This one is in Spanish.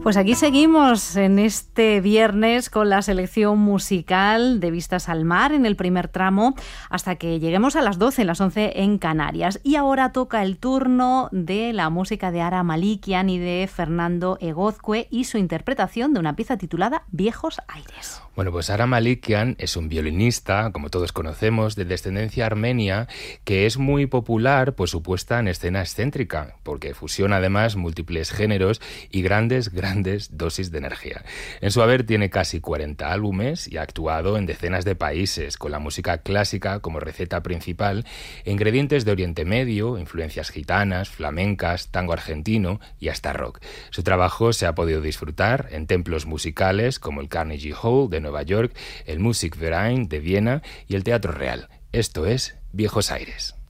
Pues aquí seguimos en este viernes con la selección musical de Vistas al Mar en el primer tramo hasta que lleguemos a las 12, las 11 en Canarias. Y ahora toca el turno de la música de Ara Malikian y de Fernando Egozque y su interpretación de una pieza titulada Viejos Aires. Bueno, pues Ara Malikian es un violinista, como todos conocemos, de descendencia armenia, que es muy popular por su puesta en escena excéntrica, porque fusiona además múltiples géneros y grandes dosis de energía. En su haber tiene casi 40 álbumes y ha actuado en decenas de países, con la música clásica como receta principal, ingredientes de Oriente Medio, influencias gitanas, flamencas, tango argentino y hasta rock. Su trabajo se ha podido disfrutar en templos musicales como el Carnegie Hall de Nueva York, el Musikverein de Viena y el Teatro Real. Esto es Viejos Aires.